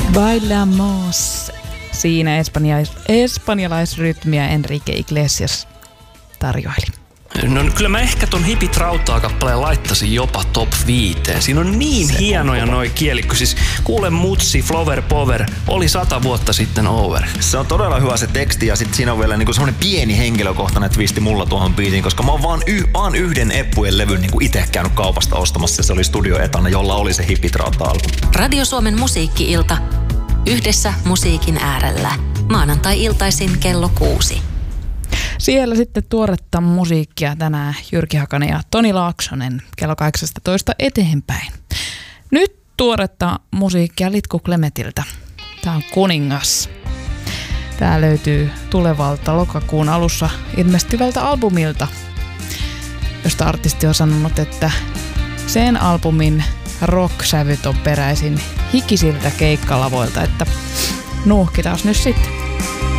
Bailamos. Siinä espanjalaisrytmiä Enrique Iglesias tarjoili. No kyllä mä ehkä ton Hippie Trautaa-kappaleen laittaisin jopa top 5. Siinä on niin se hienoja noi kielikko. Siis kuule mutsi, Flower Power oli 100 vuotta sitten over. Se on todella hyvä se teksti ja sit siinä on vielä niinku semmonen pieni henkilökohtainen twisti mulla tuohon biisiin, koska mä oon vaan yhden Eppujen levyn niinku ite käynyt kaupasta ostamassa ja se oli Studio Etana, jolla oli se Hippie Trauta-albumi. Radio Suomen musiikki-ilta. Yhdessä musiikin äärellä. Maanantai-iltaisin kello 6. Siellä sitten tuoretta musiikkia tänään Jyrki Hakanen ja Toni Laaksonen kello 18 eteenpäin. Nyt tuoretta musiikkia Litku Klemetiltä. Tää on Kuningas. Tää löytyy tulevalta lokakuun alussa ilmestyvältä albumilta, josta artisti on sanonut, että sen albumin rock-sävyt on peräisin hikisiltä keikkalavoilta, että nuuhkitaan nyt sitten.